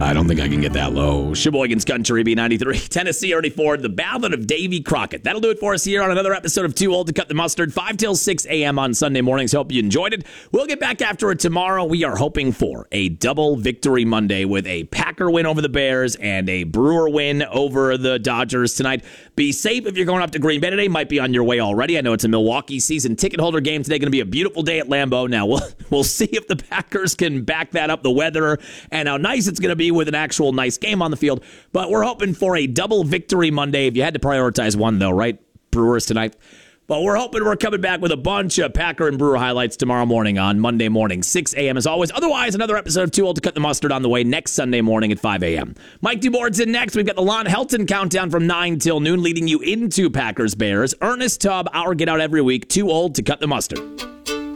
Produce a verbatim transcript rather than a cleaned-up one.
I don't think I can get that low. Sheboygan's Country B ninety-three, Tennessee Ernie Ford, the Ballad of Davy Crockett. That'll do it for us here on another episode of Too Old to Cut the Mustard, five till six a.m. on Sunday mornings. Hope you enjoyed it. We'll get back after it tomorrow. We are hoping for a double victory Monday with a Packer win over the Bears and a Brewer win over the Dodgers tonight. Be safe if you're going up to Green Bay today. Might be on your way already. I know it's a Milwaukee season ticket holder game today. Going to be a beautiful day at Lambeau. Now, we'll, we'll see if the Packers can back that up, the weather, and how nice it's going to be with an actual nice game on the field. But we're hoping for a double victory Monday. If you had to prioritize one, though, right? Brewers tonight. But we're hoping we're coming back with a bunch of Packer and Brewer highlights tomorrow morning on Monday morning, six a.m. as always. Otherwise, another episode of Too Old to Cut the Mustard on the way next Sunday morning at five a.m. Mike DuBoard's in next. We've got the Lon Helton countdown from nine till noon, leading you into Packers Bears. Ernest Tubb, our Get Out every week. Too Old to Cut the Mustard.